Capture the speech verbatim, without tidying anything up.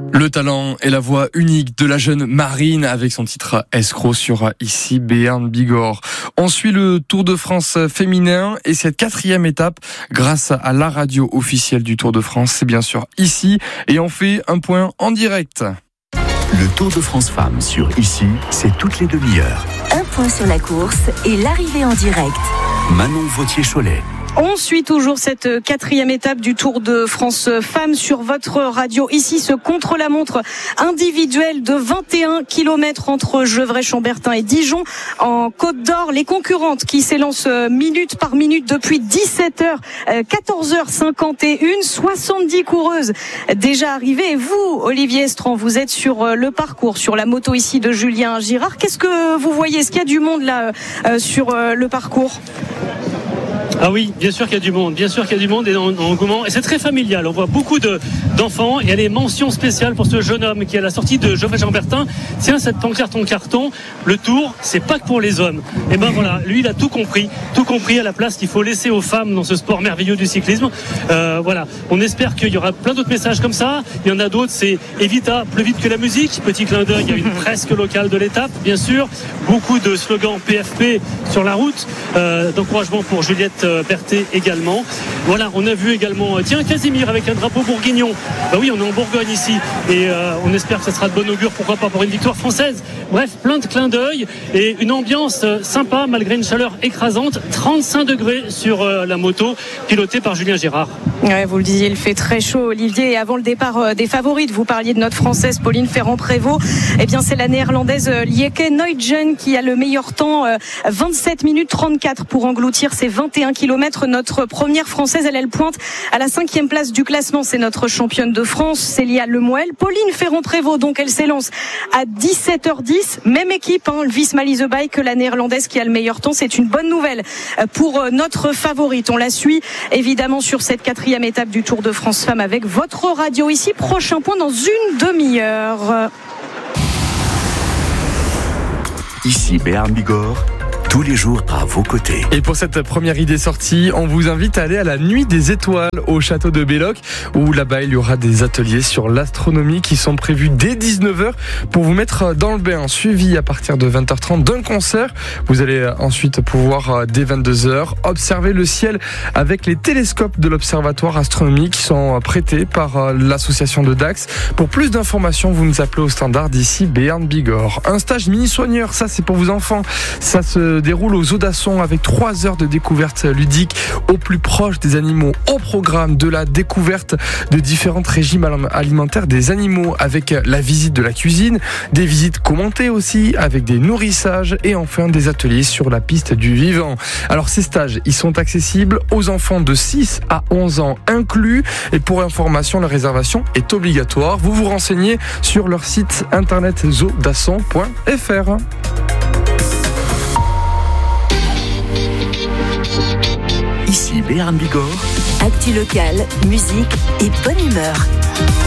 Le talent et la voix unique de la jeune Marine avec son titre Escroc sur ici Béarn Bigorre. On suit le Tour de France féminin et cette quatrième étape grâce à la radio officielle du Tour de France, c'est bien sûr ici et on fait un point en direct. Le Tour de France Femmes sur ici, c'est toutes les demi-heures. Un point sur la course et l'arrivée en direct. Manon Vautier-Cholet. On suit toujours cette quatrième étape du Tour de France Femmes sur votre radio. Ici, ce contre-la-montre individuel de vingt et un kilomètres entre Gevrey-Chambertin et Dijon en Côte d'Or. Les concurrentes qui s'élancent minute par minute depuis dix-sept heures, quatorze heures cinquante et une, soixante-dix coureuses déjà arrivées. Et vous, Olivier Estran, vous êtes sur le parcours, sur la moto ici de Julien Girard. Qu'est-ce que vous voyez? Est-ce qu'il y a du monde là sur le parcours? Ah oui, bien sûr qu'il y a du monde, bien sûr qu'il y a du monde et en engouement. Et c'est très familial. On voit beaucoup de, d'enfants. Il y a des mentions spéciales pour ce jeune homme qui est à la sortie de Gevrey-Chambertin. Tiens, cette pancarte en carton, le Tour, c'est pas que pour les hommes. Et ben voilà, lui, il a tout compris, tout compris à la place qu'il faut laisser aux femmes dans ce sport merveilleux du cyclisme. Euh, voilà, on espère qu'il y aura plein d'autres messages comme ça. Il y en a d'autres, c'est Evita, plus vite que la musique. Petit clin d'œil, il y a une presque locale de l'étape, bien sûr. Beaucoup de slogans P F P sur la route. Euh, d'encouragement pour Juliette Berthet également. Voilà, on a vu également tiens Casimir avec un drapeau bourguignon. Bah oui, on est en Bourgogne ici et euh, on espère que ça sera de bon augure, pourquoi pas pour une victoire française. Bref, plein de clins d'œil et une ambiance sympa malgré une chaleur écrasante. trente-cinq degrés sur euh, la moto pilotée par Julien Girard. Ouais, vous le disiez, il fait très chaud, Olivier. Et avant le départ euh, des favorites, vous parliez de notre française Pauline Ferrand-Prévot. Eh bien, c'est la néerlandaise euh, Lieke Nuytjen qui a le meilleur temps, euh, vingt-sept minutes trente-quatre pour engloutir ses vingt et un kilomètres. Notre première française, elle, elle pointe à la cinquième place du classement. C'est notre championne de France, Célia Lemoel. Pauline Ferrand-Prévot, donc, elle s'élance à dix-sept heures dix. Même équipe, hein, le Visma-Lease Bike, que la néerlandaise qui a le meilleur temps. C'est une bonne nouvelle pour notre favorite. On la suit évidemment sur cette quatrième étape du Tour de France Femmes avec votre radio ici. Prochain point dans une demi-heure. Ici Béarn Bigorre, tous les jours à vos côtés. Et pour cette première idée sortie, on vous invite à aller à la Nuit des Étoiles au château de Belloc, où là-bas il y aura des ateliers sur l'astronomie qui sont prévus dès dix-neuf heures pour vous mettre dans le bain, suivi à partir de vingt heures trente d'un concert. Vous allez ensuite pouvoir dès vingt-deux heures observer le ciel avec les télescopes de l'observatoire astronomique qui sont prêtés par l'association de Dax. Pour plus d'informations, vous nous appelez au standard d'ici Béarn Bigorre. Un stage mini-soigneur, ça c'est pour vos enfants. Ça se déroule aux Audassons avec trois heures de découverte ludique au plus proche des animaux. Au programme de la découverte de différents régimes alimentaires des animaux avec la visite de la cuisine, des visites commentées aussi avec des nourrissages et enfin des ateliers sur la piste du vivant. Alors ces stages, ils sont accessibles aux enfants de six à onze ans inclus et pour information, la réservation est obligatoire. Vous vous renseignez sur leur site internet zodasson point f r. Ici Béarn Bigorre. Actu locale, musique et bonne humeur.